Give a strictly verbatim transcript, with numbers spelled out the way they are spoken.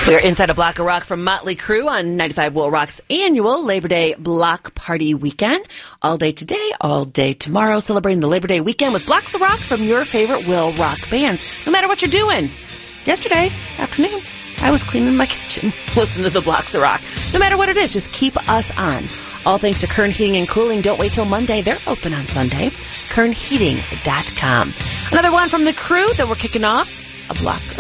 We're inside a block of rock from Motley Crue on ninety-five Will Rock's annual Labor Day Block Party Weekend. All day today, all day tomorrow, celebrating the Labor Day weekend with blocks of rock from your favorite Will Rock bands. No matter what you're doing. Yesterday afternoon, I was cleaning my kitchen. Listen to the blocks of rock. No matter what it is, just keep us on. All thanks to Kern Heating and Cooling. Don't wait till Monday. They're open on Sunday. kern heating dot com. Another one from the crew that we're kicking off. A block